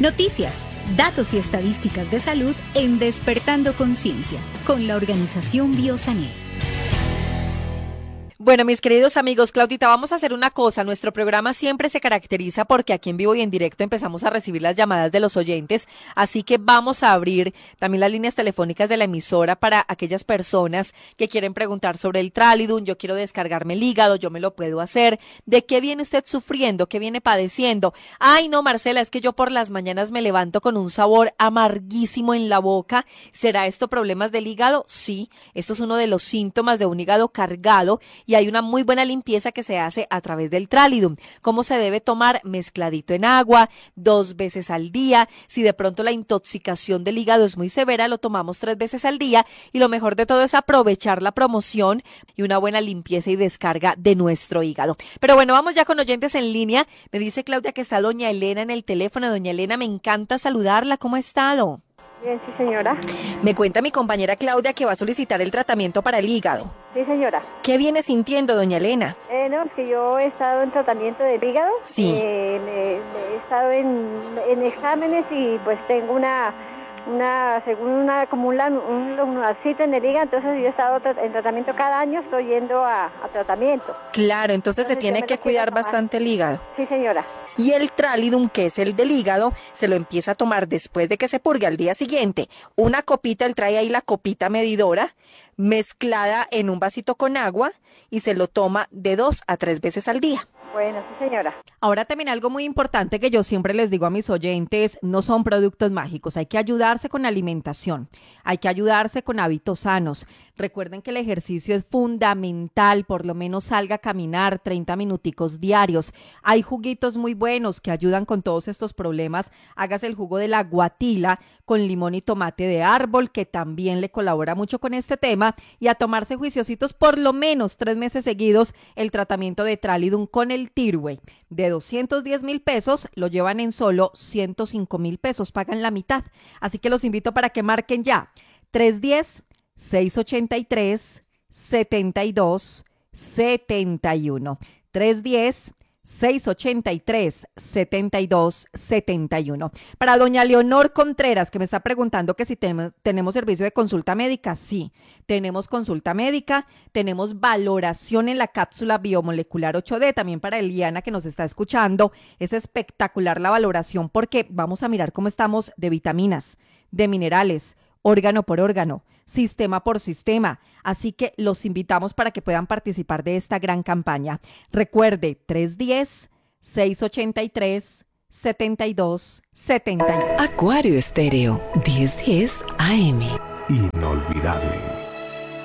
Noticias, datos y estadísticas de salud en Despertando Conciencia, con la organización Biosané. Bueno, mis queridos amigos, Claudita, vamos a hacer una cosa. Nuestro programa siempre se caracteriza porque aquí en vivo y en directo empezamos a recibir las llamadas de los oyentes, así que vamos a abrir también las líneas telefónicas de la emisora para aquellas personas que quieren preguntar sobre el Tralidum. Yo quiero descargarme el hígado, yo me lo puedo hacer. ¿De qué viene usted sufriendo? ¿Qué viene padeciendo? Ay, no, Marcela, es que yo por las mañanas me levanto con un sabor amarguísimo en la boca. ¿Será esto problemas del hígado? Sí, esto es uno de los síntomas de un hígado cargado. Y hay una muy buena limpieza que se hace a través del Tralidum. ¿Cómo se debe tomar? Mezcladito en agua, 2 veces al día. Si de pronto la intoxicación del hígado es muy severa, lo tomamos 3 veces al día. Y lo mejor de todo es aprovechar la promoción y una buena limpieza y descarga de nuestro hígado. Pero bueno, vamos ya con oyentes en línea. Me dice Claudia que está doña Elena en el teléfono. Doña Elena, me encanta saludarla. ¿Cómo ha estado? Bien, sí, señora. Me cuenta mi compañera Claudia que va a solicitar el tratamiento para el hígado. Sí, señora. ¿Qué viene sintiendo, doña Elena? No, es que yo he estado en tratamiento del hígado. Sí. He estado en exámenes y pues tengo como un lunarcito en el hígado, entonces yo he estado en tratamiento cada año, estoy yendo a tratamiento. Claro, entonces se tiene que cuidar bastante el hígado. Sí, señora. Y el Tralidum, que es el del hígado, se lo empieza a tomar después de que se purgue al día siguiente. Una copita, él trae ahí la copita medidora, mezclada en un vasito con agua, y se lo toma de 2 a 3 veces al día. Bueno, sí, señora. Ahora también algo muy importante que yo siempre les digo a mis oyentes, no son productos mágicos, hay que ayudarse con alimentación, hay que ayudarse con hábitos sanos. Recuerden que el ejercicio es fundamental, por lo menos salga a caminar 30 minuticos diarios. Hay juguitos muy buenos que ayudan con todos estos problemas. Hágase el jugo de la guatila con limón y tomate de árbol, que también le colabora mucho con este tema, y a tomarse juiciositos por lo menos 3 meses seguidos el tratamiento de Tralidum con el Tirway. De 210,000 pesos lo llevan en solo 105,000 pesos, pagan la mitad. Así que los invito para que marquen ya 310-683-7271. 310-683-7271. Para doña Leonor Contreras, que me está preguntando que si tenemos servicio de consulta médica. Sí, tenemos consulta médica, tenemos valoración en la cápsula biomolecular 8D, también para Eliana que nos está escuchando. Es espectacular la valoración porque vamos a mirar cómo estamos de vitaminas, de minerales, órgano por órgano, sistema por sistema. Así que los invitamos para que puedan participar de esta gran campaña. Recuerde, 310-683-7271. Acuario Estéreo, 1010 AM. Inolvidable.